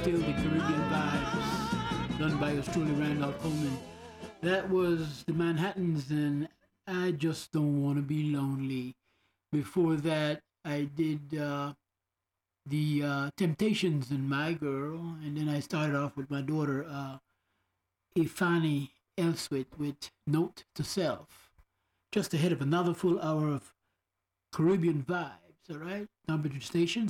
still the Caribbean vibes, done by us truly, Randolph Coleman. That was the Manhattans and I Just Don't Want to Be Lonely. Before that, I did the Temptations and My Girl, and then I started off with my daughter, Ifani Elswit, with Note to Self. Just ahead of another full hour of Caribbean vibes, all right? Number to station,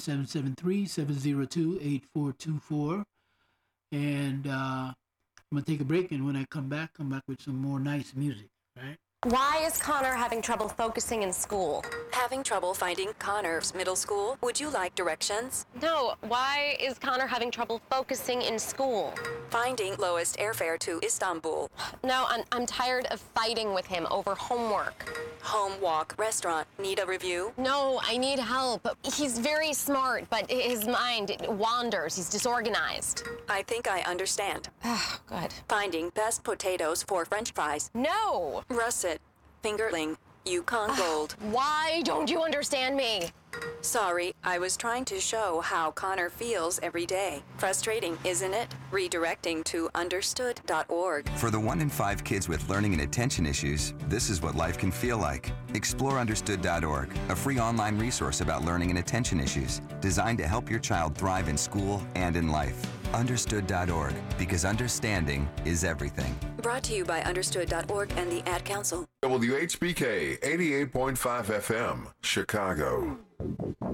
773-702-8424. And I'm going to take a break, and when I come back with some more nice music, right? Why is Connor having trouble focusing in school? Having trouble finding Connor's middle school? Would you like directions? No, why is Connor having trouble focusing in school? Finding lowest airfare to Istanbul. No, I'm tired of fighting with him over homework. Home, walk, restaurant. Need a review? No, I need help. He's very smart, but his mind wanders. He's disorganized. I think I understand. Oh, good. Finding best potatoes for French fries. No! Russet. Fingerling. Yukon Gold. Why don't you understand me? Sorry, I was trying to show how Connor feels every day. Frustrating, isn't it? Redirecting to understood.org. For the 1 in 5 kids with learning and attention issues, this is what life can feel like. Explore understood.org, a free online resource about learning and attention issues, designed to help your child thrive in school and in life. Understood.org, because understanding is everything. Brought to you by understood.org and the Ad Council. WHBK 88.5 FM, Chicago.